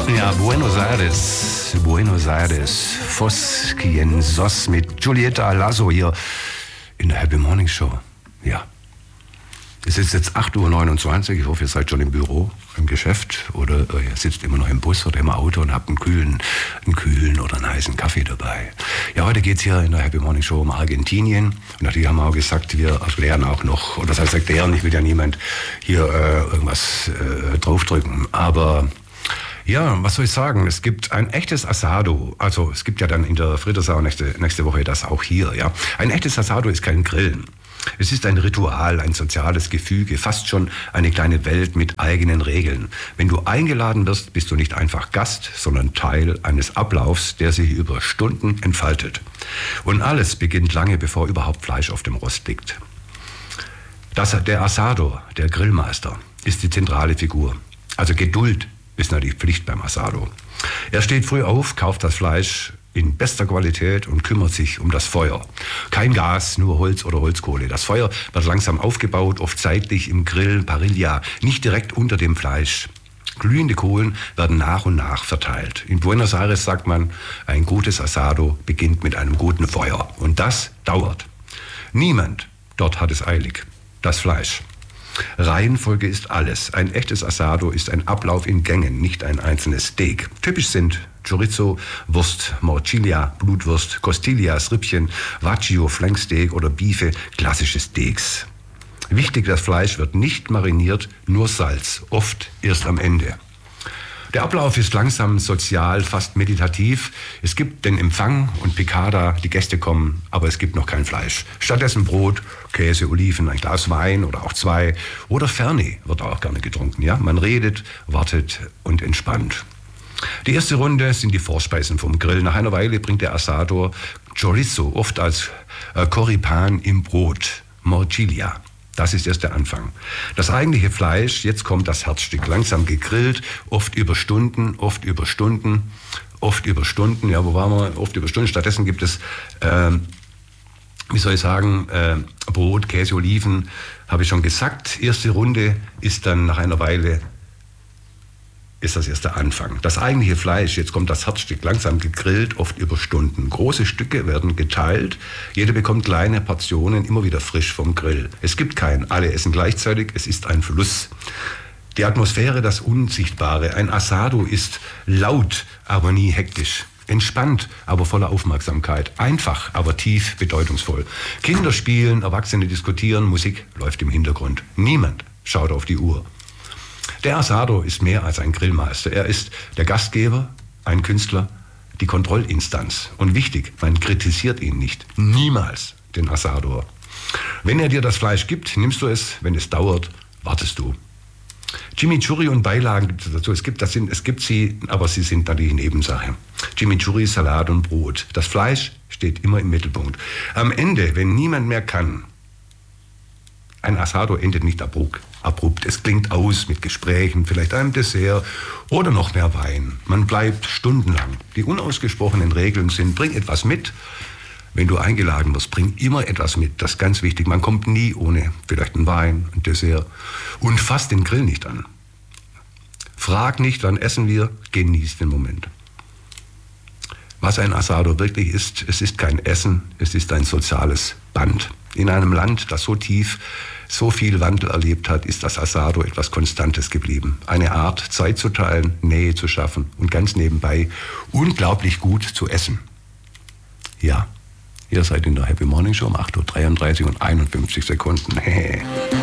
Ja, Buenos Aires, Fos quien sos mit Giulietta Lasso hier in der Happy Morning Show. Ja, es ist jetzt 8:29 Uhr, ich hoffe, ihr seid schon im Büro, im Geschäft oder ihr sitzt immer noch im Bus oder im Auto und habt einen kühlen oder einen heißen Kaffee dabei. Ja, heute geht es hier in der Happy Morning Show um Argentinien und natürlich haben wir auch gesagt, wir erklären auch noch, oder das heißt erklären, ich will ja niemand hier irgendwas draufdrücken, aber ja, was soll ich sagen? Es gibt ein echtes Asado. Also es gibt ja dann in der Friedrichsau nächste Woche das auch hier. Ja, ein echtes Asado ist kein Grillen. Es ist ein Ritual, ein soziales Gefüge, fast schon eine kleine Welt mit eigenen Regeln. Wenn du eingeladen wirst, bist du nicht einfach Gast, sondern Teil eines Ablaufs, der sich über Stunden entfaltet. Und alles beginnt lange, bevor überhaupt Fleisch auf dem Rost liegt. Der Asado, der Grillmeister, ist die zentrale Figur. Also Geduld ist natürlich Pflicht beim Asado. Er steht früh auf, kauft das Fleisch in bester Qualität und kümmert sich um das Feuer. Kein Gas, nur Holz oder Holzkohle. Das Feuer wird langsam aufgebaut, oft seitlich im Grill, Parrilla, nicht direkt unter dem Fleisch. Glühende Kohlen werden nach und nach verteilt. In Buenos Aires sagt man, ein gutes Asado beginnt mit einem guten Feuer. Und das dauert. Niemand dort hat es eilig. Das Fleisch. Reihenfolge ist alles. Ein echtes Asado ist ein Ablauf in Gängen, nicht ein einzelnes Steak. Typisch sind Chorizo, Wurst, Morcilla, Blutwurst, Costillas, Rippchen, Vacchio, Flanksteak oder Bife, klassische Steaks. Wichtig, das Fleisch wird nicht mariniert, nur Salz, oft erst am Ende. Der Ablauf ist langsam, sozial, fast meditativ. Es gibt den Empfang und Picada, die Gäste kommen, aber es gibt noch kein Fleisch. Stattdessen Brot, Käse, Oliven, ein Glas Wein oder auch zwei. Oder Fernet wird auch gerne getrunken. Ja? Man redet, wartet und entspannt. Die erste Runde sind die Vorspeisen vom Grill. Nach einer Weile bringt der Asador Chorizo, oft als Choripan im Brot, Morcilla. Das ist erst der Anfang. Das eigentliche Fleisch, jetzt kommt das Herzstück, langsam gegrillt, oft über Stunden. Ja, wo waren wir? Oft über Stunden. Stattdessen gibt es, Brot, Käse, Oliven, habe ich schon gesagt. Erste Runde ist dann nach einer Weile, ist das erst der Anfang. Das eigentliche Fleisch, jetzt kommt das Herzstück, langsam gegrillt, oft über Stunden. Große Stücke werden geteilt, jeder bekommt kleine Portionen, immer wieder frisch vom Grill. Es gibt kein, alle essen gleichzeitig, es ist ein Fluss. Die Atmosphäre, das Unsichtbare. Ein Asado ist laut, aber nie hektisch. Entspannt, aber voller Aufmerksamkeit. Einfach, aber tief bedeutungsvoll. Kinder spielen, Erwachsene diskutieren, Musik läuft im Hintergrund. Niemand schaut auf die Uhr. Der Asado ist mehr als ein Grillmeister. Er ist der Gastgeber, ein Künstler, die Kontrollinstanz. Und wichtig, man kritisiert ihn nicht. Niemals den Asador. Wenn er dir das Fleisch gibt, nimmst du es. Wenn es dauert, wartest du. Chimichurri und Beilagen gibt es dazu. Es gibt sie, aber sie sind natürlich Nebensache. Chimichurri, Salat und Brot. Das Fleisch steht immer im Mittelpunkt. Am Ende, wenn niemand mehr kann, ein Asado endet nicht abrupt. Es klingt aus mit Gesprächen, vielleicht einem Dessert oder noch mehr Wein. Man bleibt stundenlang. Die unausgesprochenen Regeln sind, bring etwas mit. Wenn du eingeladen wirst, bring immer etwas mit. Das ist ganz wichtig. Man kommt nie ohne vielleicht einen Wein, ein Dessert. Und fass den Grill nicht an. Frag nicht, wann essen wir, genieß den Moment. Was ein Asado wirklich ist, es ist kein Essen, es ist ein soziales Band. In einem Land, das so tief, so viel Wandel erlebt hat, ist das Asado etwas Konstantes geblieben. Eine Art, Zeit zu teilen, Nähe zu schaffen und ganz nebenbei unglaublich gut zu essen. Ja, ihr seid in der Happy Morning Show um 8:33 Uhr und 51 Sekunden.